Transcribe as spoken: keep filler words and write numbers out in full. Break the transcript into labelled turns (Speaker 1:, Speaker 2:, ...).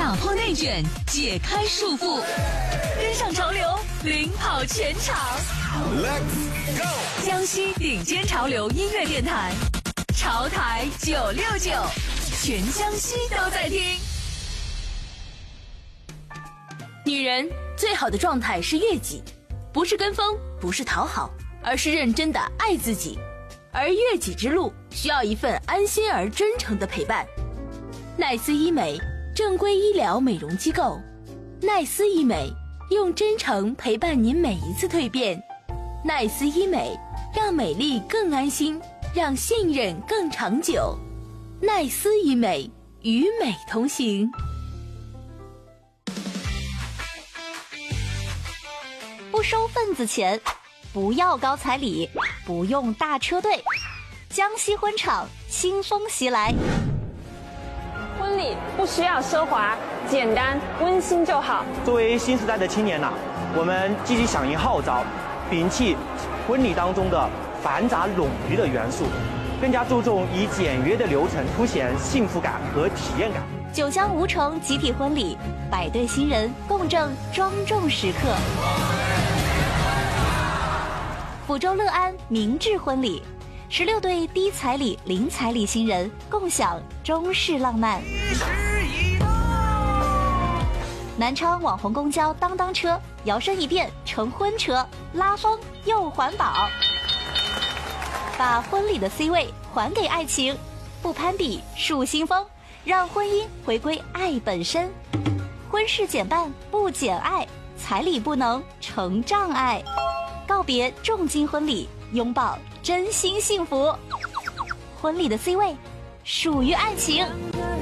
Speaker 1: 打破内卷，解开束缚，跟上潮流，领跑全场。Let's go！ 江西顶尖潮流音乐电台，潮台九六九，全江西都在听。女人最好的状态是悦己，不是跟风，不是讨好，而是认真的爱自己。而悦己之路需要一份安心而真诚的陪伴。奈斯医美，正规医疗美容机构。奈斯医美，用真诚陪伴您每一次蜕变。奈斯医美，让美丽更安心，让信任更长久。奈斯医美，与美同行。
Speaker 2: 不收份子钱，不要高彩礼，不用大车队，江西婚场清风袭来。
Speaker 3: 婚礼不需要奢华，简单温馨就好。
Speaker 4: 作为新时代的青年呐、啊，我们积极响应号召，摒弃婚礼当中的繁杂冗余的元素，更加注重以简约的流程凸显幸福感和体验感。
Speaker 2: 九江吴城集体婚礼，百对新人共振庄重时刻。抚州乐安明志婚礼，十六对低彩礼、零彩礼新人共享中式浪漫。南昌网红公交当当车摇身一变成婚车，拉风又环保，把婚礼的 C 位还给爱情，不攀比树新风，让婚姻回归爱本身。婚事减半不减爱，彩礼不能成障碍。告别重金婚礼，拥抱真心幸福。婚礼的 C 位属于爱情。